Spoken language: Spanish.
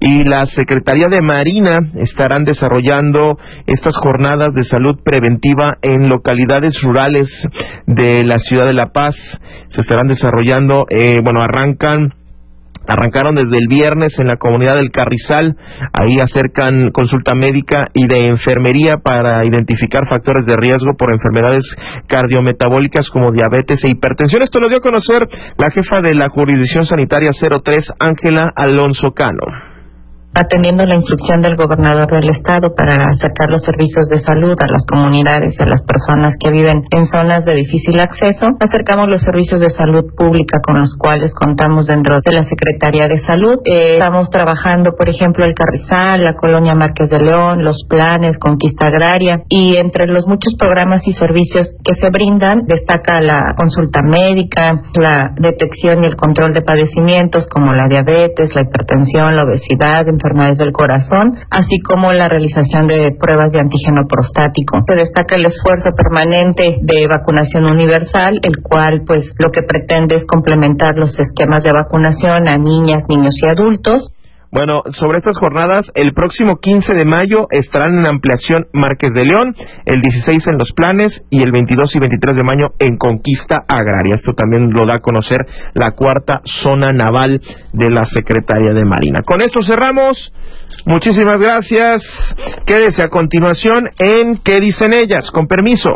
y la Secretaría de Marina estarán desarrollando estas jornadas de salud preventiva en localidades rurales de la ciudad de La Paz. Se estarán desarrollando, arrancaron desde el viernes en la comunidad del Carrizal. Ahí acercan consulta médica y de enfermería para identificar factores de riesgo por enfermedades cardiometabólicas como diabetes e hipertensión. Esto lo dio a conocer la jefa de la jurisdicción sanitaria 03, Ángela Alonso Cano. Atendiendo la instrucción del gobernador del estado para acercar los servicios de salud a las comunidades y a las personas que viven en zonas de difícil acceso, acercamos los servicios de salud pública con los cuales contamos dentro de la Secretaría de Salud. Estamos trabajando, por ejemplo, el Carrizal, la Colonia Márquez de León, los planes, Conquista Agraria, y entre los muchos programas y servicios que se brindan, destaca la consulta médica, la detección y el control de padecimientos como la diabetes, la hipertensión, la obesidad, enfermedades del corazón, así como la realización de pruebas de antígeno prostático. Se destaca el esfuerzo permanente de vacunación universal, el cual pues lo que pretende es complementar los esquemas de vacunación a niñas, niños y adultos. Bueno, sobre estas jornadas, el próximo 15 de mayo estarán en ampliación Márquez de León, el 16 en Los Planes y el 22 y 23 de mayo en Conquista Agraria. Esto también lo da a conocer la cuarta zona naval de la Secretaría de Marina. Con esto cerramos. Muchísimas gracias. Quédese a continuación en ¿Qué dicen ellas? Con permiso.